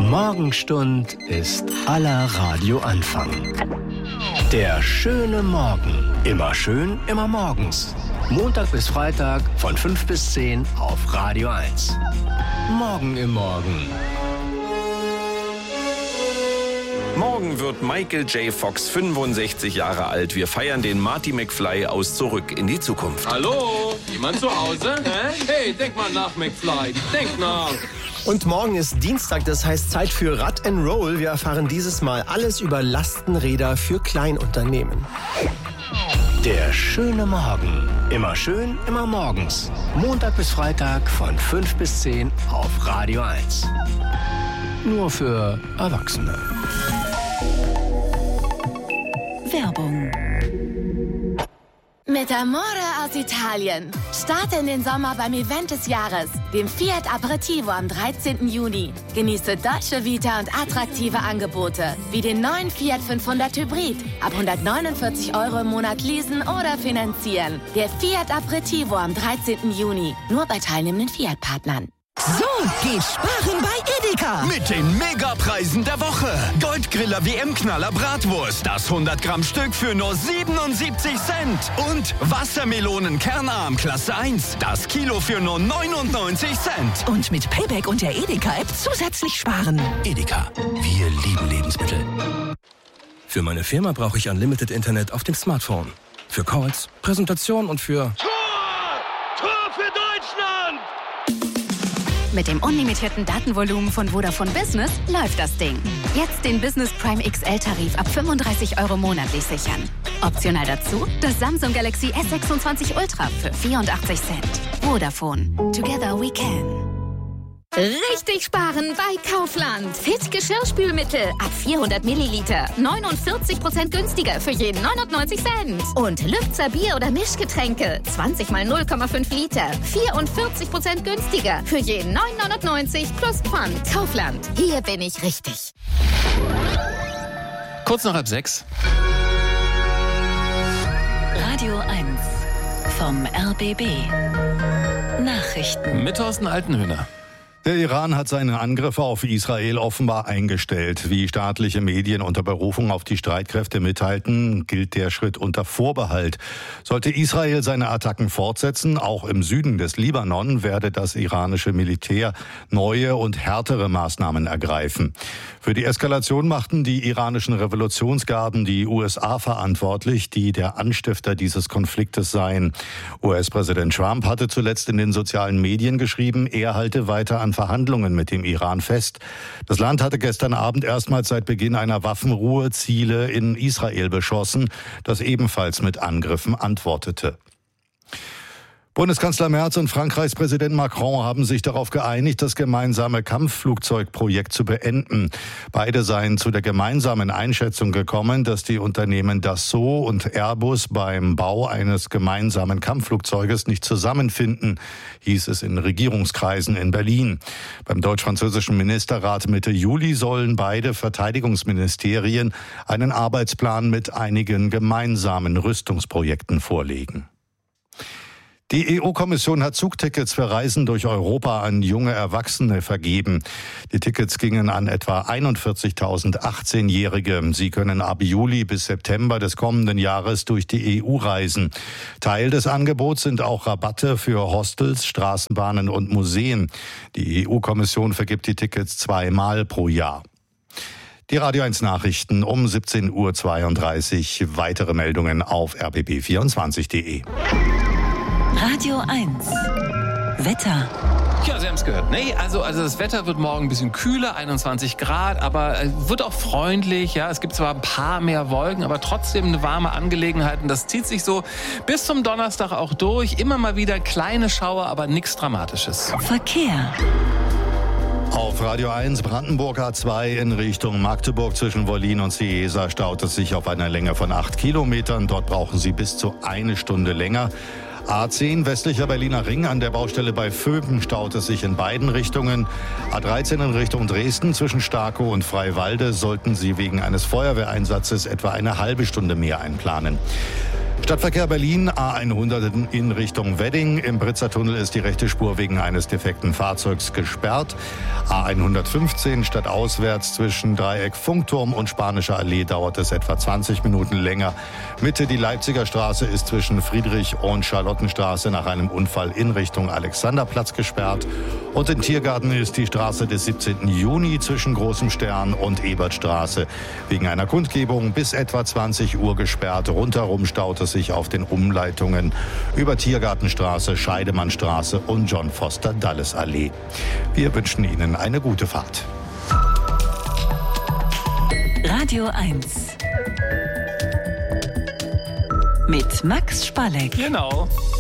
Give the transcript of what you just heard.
Morgenstund ist aller Radioanfang. Der schöne Morgen. Immer schön, immer morgens. Montag bis Freitag von 5 bis 10 auf Radio 1. Morgen im Morgen. Morgen wird Michael J. Fox 65 Jahre alt. Wir feiern den Marty McFly aus Zurück in die Zukunft. Hallo? Jemand zu Hause? Hey, denk mal nach, McFly. Denk nach. Und morgen ist Dienstag, das heißt Zeit für Rad and Roll. Wir erfahren dieses Mal alles über Lastenräder für Kleinunternehmen. Der schöne Morgen. Immer schön, immer morgens. Montag bis Freitag von 5 bis 10 auf Radio 1. Nur für Erwachsene. Werbung. Mit Amore aus Italien. Starte in den Sommer beim Event des Jahres, dem Fiat Aperitivo am 13. Juni. Genieße Dolce Vita und attraktive Angebote, wie den neuen Fiat 500 Hybrid. Ab 149 € im Monat leasen oder finanzieren. Der Fiat Aperitivo am 13. Juni. Nur bei teilnehmenden Fiat-Partnern. So geht sparen bei Edeka. Mit den Megapreisen der Woche. Goldgriller WM-Knaller Bratwurst. Das 100 Gramm Stück für nur 77 Cent. Und Wassermelonen Kernarm Klasse 1. Das Kilo für nur 99 Cent. Und mit Payback und der Edeka-App zusätzlich sparen. Edeka. Wir lieben Lebensmittel. Für meine Firma brauche ich Unlimited Internet auf dem Smartphone. Für Calls, Präsentation und für... Tor für Deutschland! Mit dem unlimitierten Datenvolumen von Vodafone Business läuft das Ding. Jetzt den Business Prime XL-Tarif ab 35 € monatlich sichern. Optional dazu das Samsung Galaxy S26 Ultra für 84 Cent. Vodafone. Together we can. Richtig sparen bei Kaufland. Fit Geschirrspülmittel ab 400 Milliliter. 49% günstiger für jeden 99 Cent. Und Lübzer Bier- oder Mischgetränke. 20 mal 0,5 Liter. 44% günstiger für jeden 9,99 plus Pfand. Kaufland. Hier bin ich richtig. Kurz nach 5:30. Radio 1 vom RBB. Nachrichten. Mit Thorsten Altenhöhner. Der Iran hat seine Angriffe auf Israel offenbar eingestellt. Wie staatliche Medien unter Berufung auf die Streitkräfte mitteilten, gilt der Schritt unter Vorbehalt. Sollte Israel seine Attacken fortsetzen, auch im Süden des Libanon, werde das iranische Militär neue und härtere Maßnahmen ergreifen. Für die Eskalation machten die iranischen Revolutionsgarden die USA verantwortlich, die der Anstifter dieses Konfliktes seien. US-Präsident Trump hatte zuletzt in den sozialen Medien geschrieben, er halte weiter an Verhandlungen mit dem Iran fest. Das Land hatte gestern Abend erstmals seit Beginn einer Waffenruhe Ziele in Israel beschossen, das ebenfalls mit Angriffen antwortete. Bundeskanzler Merz und Frankreichs Präsident Macron haben sich darauf geeinigt, das gemeinsame Kampfflugzeugprojekt zu beenden. Beide seien zu der gemeinsamen Einschätzung gekommen, dass die Unternehmen Dassault und Airbus beim Bau eines gemeinsamen Kampfflugzeuges nicht zusammenfinden, hieß es in Regierungskreisen in Berlin. Beim deutsch-französischen Ministerrat Mitte Juli sollen beide Verteidigungsministerien einen Arbeitsplan mit einigen gemeinsamen Rüstungsprojekten vorlegen. Die EU-Kommission hat Zugtickets für Reisen durch Europa an junge Erwachsene vergeben. Die Tickets gingen an etwa 41.000 18-Jährige. Sie können ab Juli bis September des kommenden Jahres durch die EU reisen. Teil des Angebots sind auch Rabatte für Hostels, Straßenbahnen und Museen. Die EU-Kommission vergibt die Tickets 2-mal pro Jahr. Die Radio 1 Nachrichten um 17:32 Uhr. Weitere Meldungen auf rbb24.de. Radio 1 Wetter. Ja, Sie haben es gehört. Nee, also das Wetter wird morgen ein bisschen kühler, 21 Grad, aber wird auch freundlich. Ja, es gibt zwar ein paar mehr Wolken, aber trotzdem eine warme Angelegenheit. Und das zieht sich so bis zum Donnerstag auch durch. Immer mal wieder kleine Schauer, aber nichts Dramatisches. Verkehr. Auf Radio 1 Brandenburg A2 in Richtung Magdeburg zwischen Wollin und Ciesa staut es sich auf einer Länge von 8 Kilometern. Dort brauchen Sie bis zu 1 Stunde länger. A10 westlicher Berliner Ring an der Baustelle bei Vöben staut es sich in beiden Richtungen. A13 in Richtung Dresden zwischen Starkow und Freiwalde sollten Sie wegen eines Feuerwehreinsatzes etwa eine halbe Stunde mehr einplanen. Stadtverkehr Berlin, A100 in Richtung Wedding. Im Britzertunnel ist die rechte Spur wegen eines defekten Fahrzeugs gesperrt. A115 stadtauswärts zwischen Dreieck Funkturm und Spanischer Allee dauert es etwa 20 Minuten länger. Mitte die Leipziger Straße ist zwischen Friedrich- und Charlottenstraße nach einem Unfall in Richtung Alexanderplatz gesperrt. Und in Tiergarten ist die Straße des 17. Juni zwischen Großem Stern und Ebertstraße wegen einer Kundgebung bis etwa 20 Uhr gesperrt. Rundherum staut es sich auf den Umleitungen über Tiergartenstraße, Scheidemannstraße und John Foster Dulles Allee. Wir wünschen Ihnen eine gute Fahrt. Radio 1 mit Max Spalleck. Genau.